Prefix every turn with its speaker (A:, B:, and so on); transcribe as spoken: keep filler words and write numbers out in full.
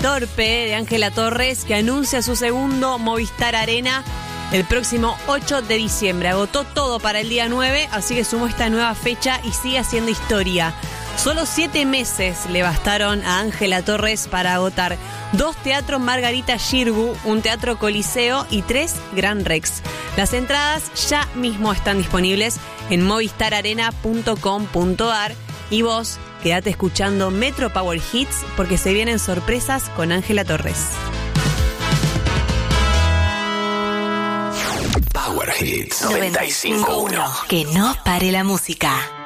A: Torpe de Ángela Torres, que anuncia su segundo Movistar Arena el próximo ocho de diciembre. Agotó todo para el día nueve, así que sumó esta nueva fecha y sigue haciendo historia. Solo siete meses le bastaron a Ángela Torres para agotar dos teatros Margarita Xirgu, un teatro Coliseo y tres Gran Rex. Las entradas ya mismo están disponibles en movistar arena punto com punto ar y vos quédate escuchando Metro Power Hits porque se vienen sorpresas con Ángela Torres.
B: Power Hits noventa y cinco punto uno.
C: Que no pare la música.